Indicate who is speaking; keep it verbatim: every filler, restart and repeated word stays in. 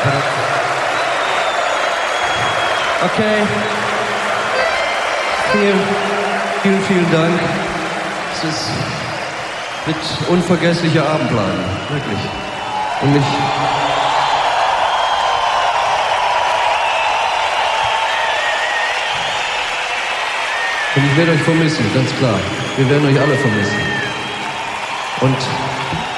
Speaker 1: Okay. Vielen, vielen, vielen Dank. Es ist, wird unvergesslicher Abend bleiben. Wirklich. Und ich... Und ich werde euch vermissen, ganz klar. Wir werden euch alle vermissen. Und